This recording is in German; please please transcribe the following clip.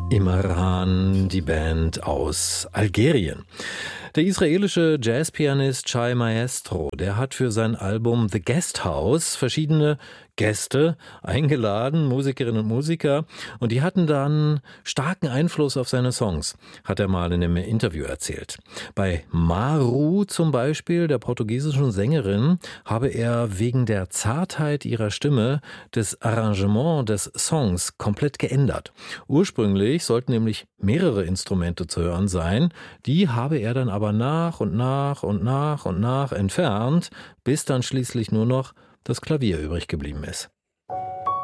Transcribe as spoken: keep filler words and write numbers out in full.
Imran, die Band aus Algerien. Der israelische Jazzpianist Shai Maestro, der hat für sein Album The Guest House verschiedene Gäste eingeladen, Musikerinnen und Musiker, und die hatten dann starken Einfluss auf seine Songs, hat er mal in einem Interview erzählt. Bei Maru zum Beispiel, der portugiesischen Sängerin, habe er wegen der Zartheit ihrer Stimme das Arrangement des Songs komplett geändert. Ursprünglich sollten nämlich mehrere Instrumente zu hören sein, die habe er dann aber nach und nach und nach und nach entfernt, bis dann schließlich nur noch das Klavier übrig geblieben ist.